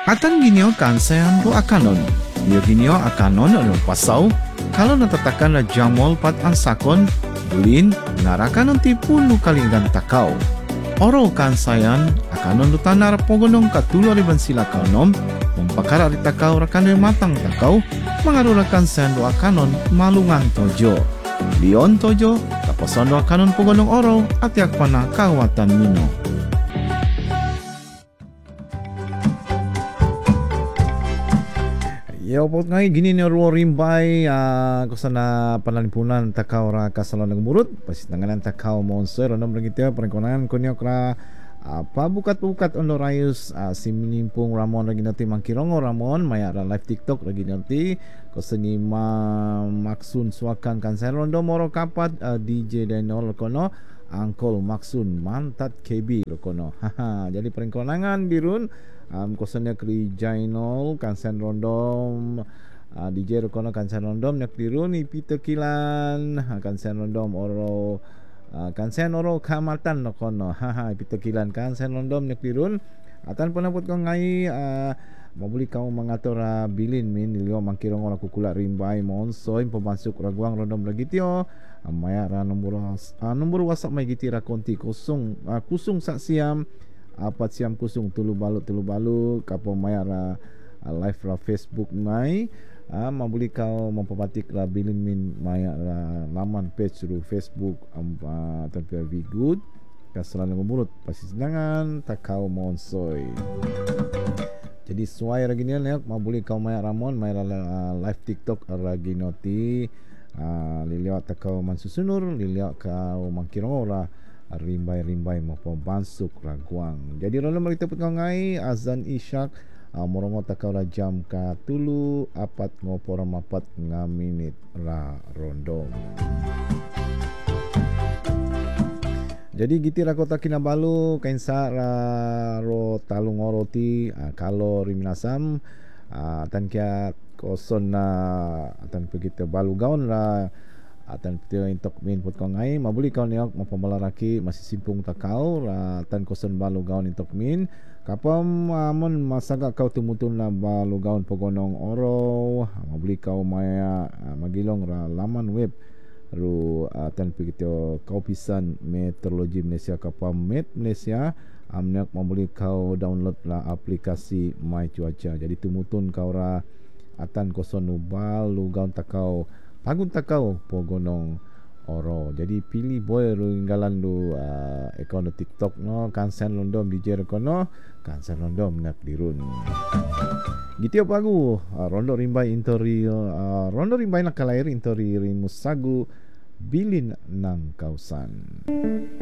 Atan ginyo kansean ro akanon. Niyo ginyo akanon ro pasaw. Kalau natatakan na jamol pat ang sakon, bulin, ngarakanon ti puno kalinggan takaw. Oro kansayan, akanon do tanar pogonong katulo riban sila kanom, mempakara di takaw rakanon matang takaw, mangarura kansayan do akanon malungang tojo. Lion tojo, taposan do akanon pogonong oro, at yak pana kawatan nino. Yaupot ngay gini ni ruo rimbay kusana panalipunan takaw ra kasalon ng murut pasit nanganan takaw monster ono bergityo perkonan kunyo kra pabukat-bukat ondo rayus siminimpung Ramon lagi nanti mangkirongo Ramon maya ra live TikTok lagi nanti kusani maksun suakan kanser ondo moro kapat DJ Denol kono Angkol Maksun mantat KB kono haha jadi perkonangan birun kosannya kri Jainol kansen rondom DJ kono kansen rondom nyak diruni Peter Kilan kansen rondom oro kansen oro kamatan kono haha Peter Kilan kansen rondom nyak dirun atan penaput ko ngai mabuli kau mengatur bilin min nilio mangkirong ora kukula rimbai monsoy pemasuk raguang rondom lagi tio maya ra nombor WhatsApp mai giti ra konti kusung sak siam apat siam kusung tulu balu kapo maya ra live ra Facebook mai mabuli kau mempapatik ra bilin min maya ra laman page ru Facebook tanpa be good kasalan ngumurut pasti senangan takau monsoy. Jadi suai lagi ni nak mabuli kau maya Ramon maya live TikTok lagi noti liliak takau mansusunur liliak kau mangkirora rimbai mau pembansuk raguang. Jadi rolom kita put ngai azan isyak morongo takau ra jam ka tulu apat ngopor mapat ngaminit ra rondom. Jadi giti ra kota Kinabalu kainsa ra ro talung oroti kalau riminasam tan kia koson na tan begitu balu gaun ra tan putih intok min put kau ngai mabuli kau niok mapamelaraki masih simpung takau ra tan koson balu gaun intok min kapam mon masaga kau tumutun na balu gaun pogonong oro mabuli kau maya magilong ra laman web ru tan begitu kau pisan meteorologi Malaysia kapam met Malaysia amnek mabuli kau download la aplikasi My Cuaca jadi tumutun kau ra atan koson ubal lu gaun takau pagun takau pogonong oro jadi pilih boy ru inggalan lu akaun TikTok no kansen londom DJ kono kansen londom nak dirun gitio pagu rondo rimbai intori rondo rimbai nak kalair intori rimusagu bilin nang kausan.